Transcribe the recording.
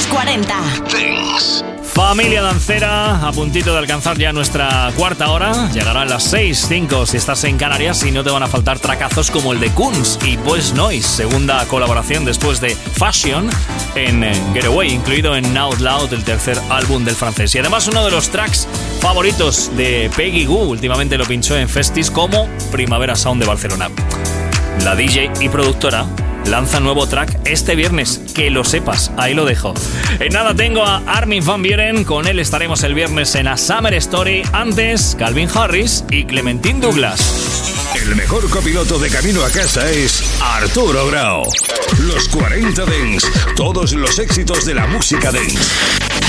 Los 40 Dance. Familia dancera, a puntito de alcanzar ya nuestra cuarta hora. Llegarán las 6:05 si estás en Canarias y no te van a faltar tracazos como el de Kunz y Boys Noise, segunda colaboración después de Fashion en Getaway, incluido en Out Loud, el tercer álbum del francés. Y además uno de los tracks favoritos de Peggy Gou, últimamente lo pinchó en festis como Primavera Sound de Barcelona. La DJ y productora lanza nuevo track este viernes, que lo sepas, ahí lo dejo. En nada tengo a Armin van Buuren, con él estaremos el viernes en A Summer Story. Antes, Calvin Harris y Clementine Douglas. El mejor copiloto de camino a casa es Arturo Grau. Los 40 Dance, todos los éxitos de la música dance.